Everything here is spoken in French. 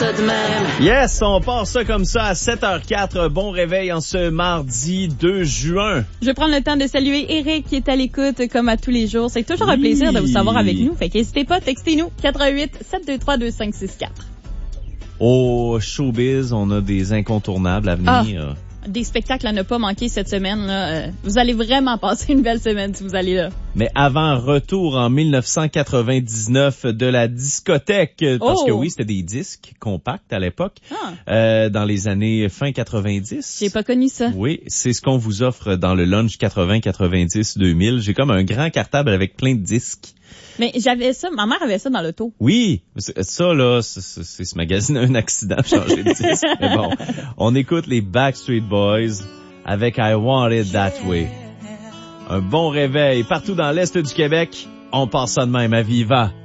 ça de même. Yes, on part ça comme ça à 7h04. Bon réveil en ce mardi 2 juin. Je vais prendre le temps de saluer Eric qui est à l'écoute comme à tous les jours. C'est toujours un plaisir de vous savoir avec nous. Fait qu'hésitez pas, textez-nous 88-723-2564. Au showbiz, on a des incontournables à venir. Des spectacles à ne pas manquer cette semaine. Là. Vous allez vraiment passer une belle semaine si vous allez là. Mais avant, retour en 1999 de la discothèque. Parce que oui, c'était des disques compacts à l'époque. Dans les années fin 90. J'ai pas connu ça. Oui, c'est ce qu'on vous offre dans le lunch 80, 90, 2000. J'ai comme un grand cartable avec plein de disques. Mais j'avais ça, ma mère avait ça dans l'auto. Oui, ça là, c'est ce magazine un accident de changer de disque. Mais bon, on écoute les Backstreet Boys avec I Want It That Way. Un bon réveil partout dans l'Est du Québec. On passe ça de même à Viva.